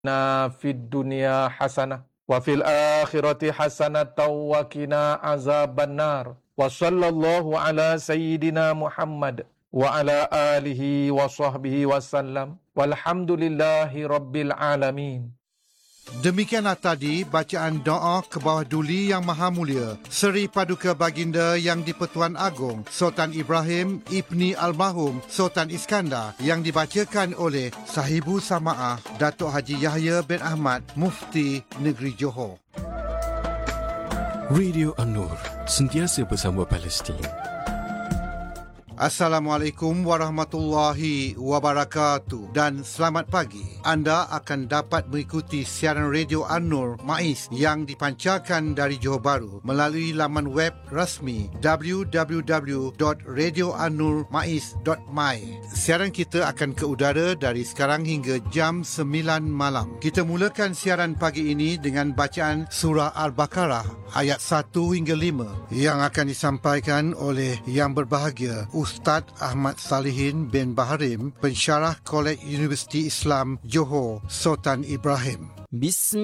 fid dunya hasanah wa fil akhirati hasanatan wa qina azabannar. Wa sallallahu ala sayyidina Muhammad wa ala alihi wa sahbihi wasallam. Walhamdulillahi rabbil alamin. Demikianlah tadi bacaan doa ke bawah duli Yang Maha Mulia Seri Paduka Baginda Yang di-Pertuan Agong Sultan Ibrahim Ibni Almarhum Sultan Iskandar yang dibacakan oleh Sahibu Samaah Datuk Haji Yahya bin Ahmad Mufti Negeri Johor. Radio An-Nur, sentiasa bersama Palestin. Assalamualaikum warahmatullahi wabarakatuh dan selamat pagi. Anda akan dapat mengikuti siaran Radio An-Nur MAIS yang dipancarkan dari Johor Bahru melalui laman web rasmi www.radioannurmais.my. Siaran kita akan ke udara dari sekarang hingga jam 9 malam. Kita mulakan siaran pagi ini dengan bacaan Surah Al-Baqarah ayat 1 hingga 5 yang akan disampaikan oleh Yang Berbahagia Ustaz Ahmad Salihin bin Baharim, Pensyarah Kolej Universiti Islam Johor Sultan Ibrahim.